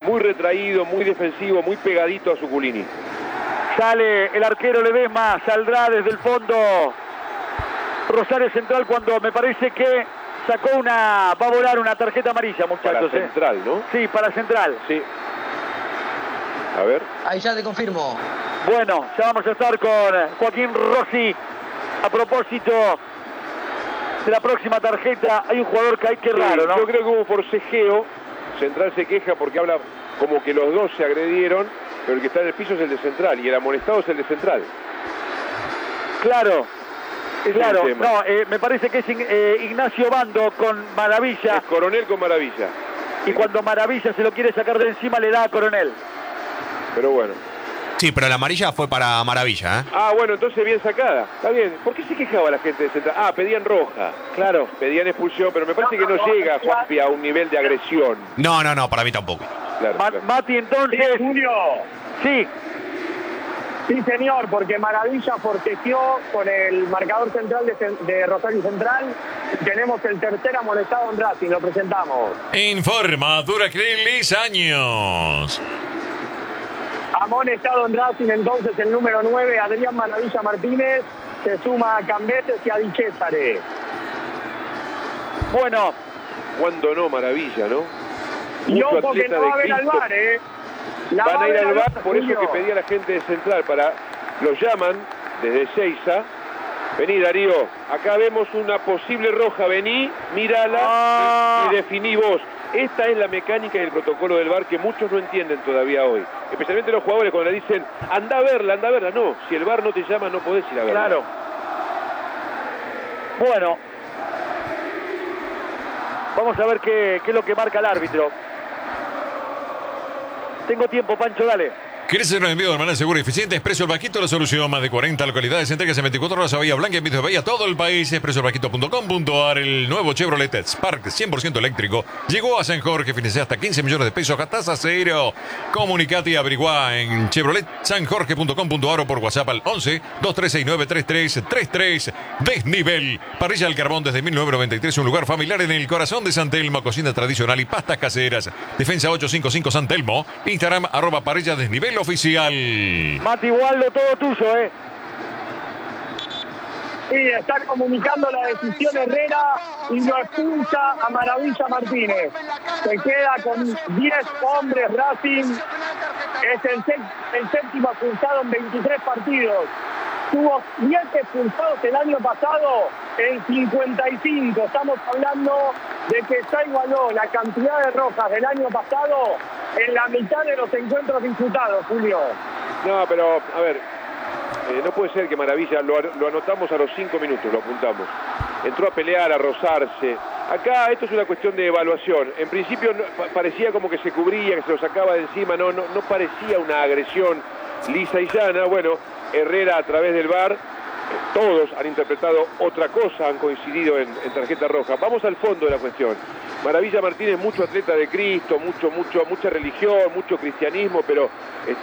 muy retraído, muy defensivo, muy pegadito a Zuculini. Sale el arquero Ledesma, saldrá desde el fondo Rosario Central cuando me parece que sacó va a volar una tarjeta amarilla, muchachos. Para Central, ¿no? Sí, para Central. Sí. A ver. Ahí ya te confirmo. Bueno, ya vamos a estar con Joaquín Rossi. A propósito de la próxima tarjeta, hay un jugador que hay que raro, ¿no? Yo creo que hubo forcejeo. Central se queja porque habla como que los dos se agredieron, pero el que está en el piso es el de Central y el amonestado es el de Central. Claro. Claro, no, me parece que es Ignacio Bando con Maravilla. Es Coronel con Maravilla. Y cuando Maravilla se lo quiere sacar de encima le da a Coronel. Pero bueno. Sí, pero la amarilla fue para Maravilla, ¿eh? Ah, bueno, entonces bien sacada. Está bien. ¿Por qué se quejaba la gente de Central? Ah, pedían roja. Claro, pedían expulsión, pero me parece que no llega, Juanpi, a un nivel de agresión. No, para mí tampoco. Claro, claro. Mati, entonces... Sí, Julio. Sí. Sí, señor, porque Maravilla forcejeó con el marcador central de Rosario Central. Tenemos el tercer amonestado en Racing, lo presentamos. Informa Duracrilis Años. Amonestado en Racing entonces el número 9, Adrián Maravilla Martínez, se suma a Cambeses y a Di Césare. Bueno. Cuando no, Maravilla, ¿no? Y ojo que no va a ver al VAR, Van a ir al VAR, por eso que pedía la gente de Central, los llaman desde Seiza. Vení, Darío, acá vemos una posible roja, vení, mírala y definí vos. Esta es la mecánica y el protocolo del VAR que muchos no entienden todavía hoy. Especialmente los jugadores cuando le dicen, anda a verla. No, si el VAR no te llama no podés ir a verla. Claro. Bueno. Vamos a ver qué es lo que marca el árbitro. Tengo tiempo, Pancho, dale. ¿Quieres hacer un envío de manera segura y eficiente? Expreso El Vaquito, la solución. Más de 40 localidades, entregas en 24 horas a Bahía Blanca, en Vídeo de Bahía, todo el país. Expresoelvaquito.com.ar. El nuevo Chevrolet Spark 100% eléctrico llegó a San Jorge, financia hasta 15 millones de pesos a tasa cero. Comunicate y averiguá en chevroletsanjorge.com.ar o por WhatsApp al 11 2369 3333. Desnivel. Parrilla al carbón desde 1993, un lugar familiar en el corazón de San Telmo. Cocina tradicional y pastas caseras. Defensa 855 San Telmo. Instagram @parrilla desnivel oficial. Mati Waldo, todo tuyo, Sí, está comunicando la decisión Herrera y lo expulsa a Maravilla Martínez. Se queda con 10 hombres Racing. Es el séptimo expulsado en 23 partidos. Tuvo 7 expulsados el año pasado en 55. Estamos hablando de que ya igualó la cantidad de rojas del año pasado en la mitad de los encuentros disputados, Julio. No, pero, a ver, no puede ser que Maravilla, lo anotamos a los 5 minutos, lo apuntamos. Entró a pelear, a rozarse. Acá esto es una cuestión de evaluación. En principio parecía como que se cubría, que se lo sacaba de encima, no parecía una agresión lisa y llana. Bueno, Herrera a través del VAR, todos han interpretado otra cosa, han coincidido en tarjeta roja. Vamos al fondo de la cuestión. Maravilla Martínez, mucho atleta de Cristo, mucha religión, mucho cristianismo, pero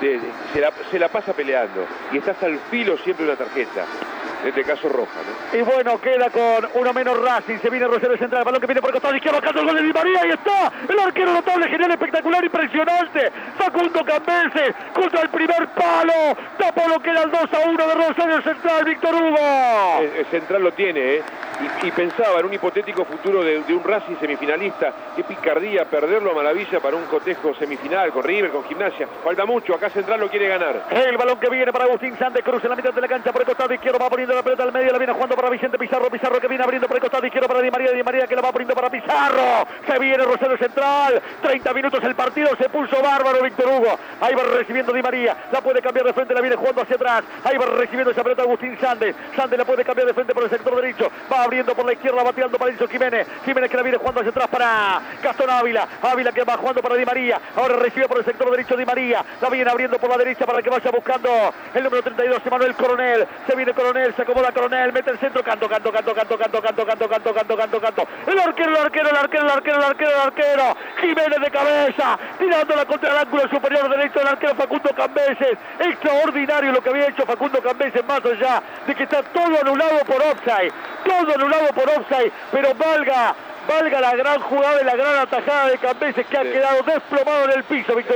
se la pasa peleando y está hasta el filo siempre de una tarjeta. En este caso roja, ¿no? Y bueno, queda con uno menos Racing. Se viene Rosario Central, el balón que viene por el costado izquierdo, bajando el gol de Di María. Ahí está, el arquero notable, genial, espectacular, impresionante. Facundo Cambeses contra el primer palo. Tapó lo que era el 2-1 de Rosario Central, Víctor Hugo. El Central lo tiene, y pensaba en un hipotético futuro de un Racing semifinalista. Qué picardía perderlo a Maravilla para un cotejo semifinal con River, con Gimnasia. Falta mucho, acá Central lo quiere ganar. El balón que viene para Agustín Sández, Cruz en la mitad de la cancha por el costado izquierdo, va poniendo la pelota al medio, la viene jugando para Vicente Pizarro, Pizarro que viene abriendo por el costado izquierdo para Di María que la va poniendo para Pizarro. Se viene Rosario Central, 30 minutos el partido, se puso bárbaro Víctor Hugo. Ahí va recibiendo Di María, la puede cambiar de frente, la viene jugando hacia atrás. Ahí va recibiendo esa pelota Agustín Sández. Sández la puede cambiar de frente por el sector derecho, va abriendo por la izquierda, bateando para Enzo Jiménez. Jiménez que la viene jugando hacia atrás para Gastón Ávila. Ávila que va jugando para Di María. Ahora recibe por el sector derecho Di María. La viene abriendo por la derecha para que vaya buscando el número 32, Emanuel Coronel. Se viene Coronel, se acomoda Coronel, mete el centro, canto. El arquero. Jiménez de cabeza, tirándola contra el ángulo superior derecho del arquero Facundo Cambeses. Extraordinario lo que había hecho Facundo Cambeses, más allá de que está todo anulado por offside. Pero valga la gran jugada y la gran atajada de Cambeses, que ha quedado desplomado en el piso, Víctor.